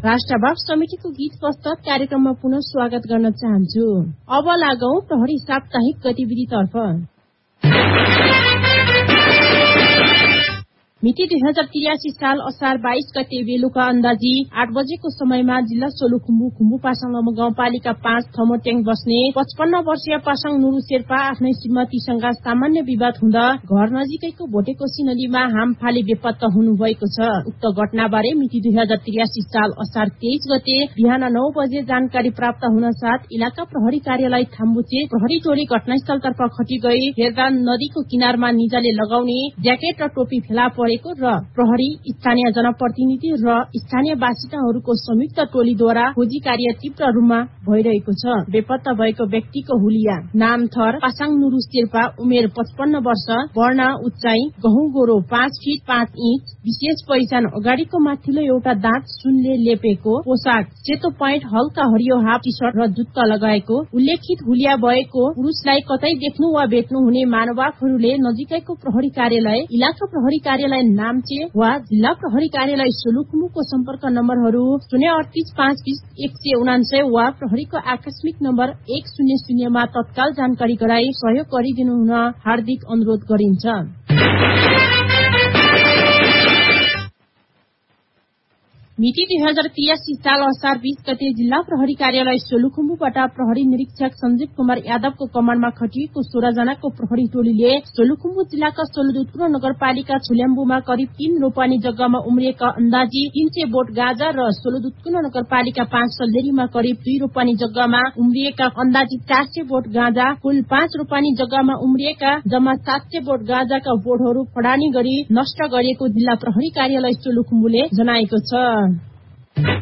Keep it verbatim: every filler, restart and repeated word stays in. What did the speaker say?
राष्ट्रभाव समितिको गीत प्रस्तुत कार्यक्रममा पुनः स्वागत गर्न चाहन्छु। अब लागौं प्रहरी साप्ताहिक गतिविधितर्फ। मिति दुई हजार त्रियासी साल असार बाइस गते बेलुका अन्दाजी आठ बजेको समयमा जिल्ला सोलुखुम्बु खुम्बु पासाङ गाउँपालिका पाँच थमोट्याङ बस्ने पचपन्न वर्षीय पासाङ नुरू शेर्पा आफ्नै श्रीमतीसँग सामान्य विवाद हुँदा घर नजिकैको भोटेकोशी नदीमा हाम फाली बेपत्ता हुनुभएको छ। उक्त घटनाबारे मिति दुई हजार त्रियासी साल असार तेइस गते बिहान नौ बजे जानकारी प्राप्त हुन साथ इलाका प्रहरी कार्यालय थाम्बुचे प्रहरी टोली घटनास्थलतर्फ खटी गई। हेर्दा नदीको किनारमा निजाले लगाउने ज्याकेट र टोपी फेला परे र प्रहरी, स्थानीय जनप्रतिनिधि र स्थानीय बासिन्दाहरूको संयुक्त टोलीद्वारा खोजी कार्य तीव्र रूपमा भइरहेको छ। बेपत्ता भएको व्यक्तिको हुलिया नाम थर पासाङ नुरू शेर्पा, उमेर पचपन्न वर्ष, वर्ण उचाइ गहुँ गोरो पाँच फिट पाँच इंच, विशेष पहिचान अगाडिको माथिल्लो एउटा दाँत सुनले लेपेको, पोसाक सेतो प्यान्ट हल्का हरियो हाफ टी सर्ट र जुत्ता लगाएको। उल्लेखित हुलिया भएको पुरुषलाई कतै देख्नु वा भेट्नु हुने महानुभावहरूले नजिकैको प्रहरी कार्यालय, इलाका प्रहरी कार्यालय नाम्चे वा जिल्ला प्रहरी कार्यालय सोलुखुम्बुको सम्पर्क नम्बरहरू शून्य अडतीस पाँच बीस एक सय उनान्सय वा प्रहरीको आकस्मिक नम्बर एक शून्य शून्यमा तत्काल जानकारी गराई सहयोग गरिदिनु हुन हार्दिक अनुरोध गरिन्छ। मिति दुई हजार त्रियासी साल असार बीस गते जिल्ला प्रहरी कार्यालय सोलुखुम्बुबाट प्रहरी निरीक्षक सञ्जीव कुमार यादवको कमान्डमा खटिएको सोह्र जनाको प्रहरी टोलीले सोलुखुम्बु जिल्लाका सोलुदुतपुर नगरपालिका छुल्याम्बुमा करिब तीन रोपानी जग्गामा उम्रिएका अन्दाजी तीन सय बोट गाँजा र सोलुदुतपुर नगरपालिका पाँच सल्लेरीमा करिब दुई रोपानी जग्गामा उम्रिएका अन्दाजी चार सय बोट गाँजा, कुल पाँच रोपानी जग्गामा उम्रिएका जम्मा सात सय बोट गाँजाका बोटहरू फडानी गरी नष्ट गरिएको जिल्ला प्रहरी कार्यालय सोलुखुम्बुले जनाएको छ।